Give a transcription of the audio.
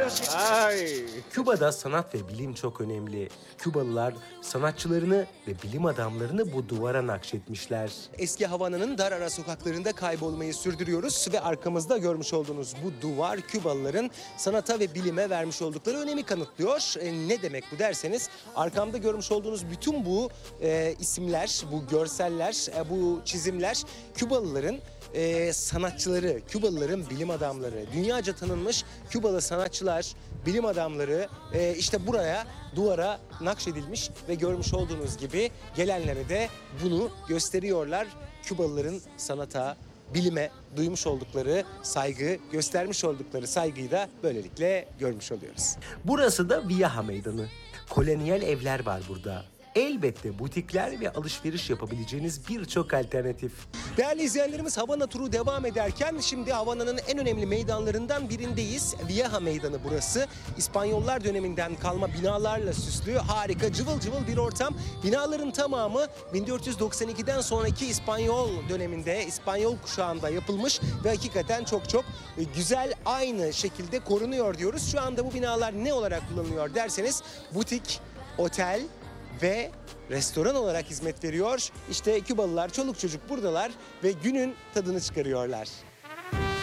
Ay. Küba'da sanat ve bilim çok önemli. Kübalılar sanatçılarını ve bilim adamlarını bu duvara nakşetmişler. Eski Havana'nın dar ara sokaklarında kaybolmayı sürdürüyoruz ve arkamızda görmüş olduğunuz bu duvar Kübalıların sanata ve bilime vermiş oldukları önemi kanıtlıyor. Ne demek bu derseniz, arkamda görmüş olduğunuz bütün bu isimler, bu görseller, bu çizimler Kübalıların sanatçıları, Kübalıların bilim adamları, dünyaca tanınmış Kübalı sanatçılar, bilim adamları işte buraya, duvara nakşedilmiş ve görmüş olduğunuz gibi gelenlere de bunu gösteriyorlar. Kübalıların sanata, bilime duymuş oldukları saygı, göstermiş oldukları saygıyı da böylelikle görmüş oluyoruz. Burası da Vieja Meydanı. Kolonyal evler var burada. Elbette butikler ve alışveriş yapabileceğiniz birçok alternatif. Değerli izleyenlerimiz, Havana turu devam ederken şimdi Havana'nın en önemli meydanlarından birindeyiz. Vieja Meydanı burası. İspanyollar döneminden kalma binalarla süslü, harika, cıvıl cıvıl bir ortam. Binaların tamamı 1492'den sonraki İspanyol döneminde, İspanyol kuşağında yapılmış ve hakikaten çok güzel, aynı şekilde korunuyor diyoruz. Şu anda bu binalar ne olarak kullanılıyor derseniz, butik, otel ve restoran olarak hizmet veriyor. İşte Kübalılar, çoluk çocuk buradalar ve günün tadını çıkarıyorlar.